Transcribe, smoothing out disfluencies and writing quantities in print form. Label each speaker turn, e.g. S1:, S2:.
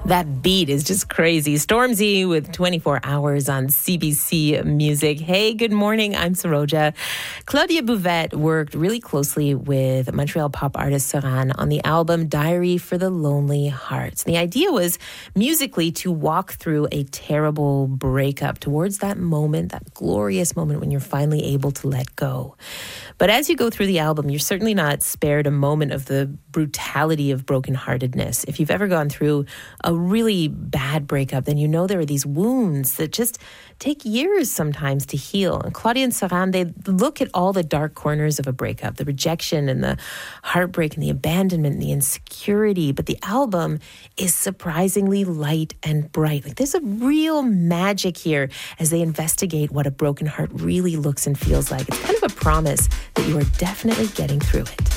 S1: That beat is just crazy. Stormzy with 24 Hours on CBC Music. Hey, good morning. I'm Saroja. Claudia Bouvette worked really closely with Montreal pop artist Saran on the album Diary for the Lonely Hearts. The idea was musically to walk through a terrible breakup towards that moment, that glorious moment when you're finally able to let go. But as you go through the album, you're certainly not spared a moment of the brutality of brokenheartedness. If you've ever gone through a really bad breakup, then you know there are these wounds that just take years sometimes to heal. And Claudia and Saran, they look at all the dark corners of a breakup, the rejection and the heartbreak and the abandonment and the insecurity. But the album is surprisingly light and bright. Like there's a real magic here as they investigate what a broken heart really looks and feels like. It's kind of a promise that you are definitely getting through it.